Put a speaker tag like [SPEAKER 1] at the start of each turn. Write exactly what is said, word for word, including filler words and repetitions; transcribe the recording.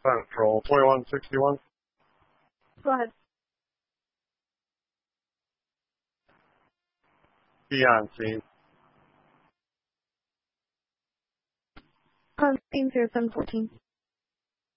[SPEAKER 1] Central, twenty-one sixty-one.
[SPEAKER 2] Go ahead.
[SPEAKER 1] Be on scene.
[SPEAKER 2] On scene zero seven fourteen.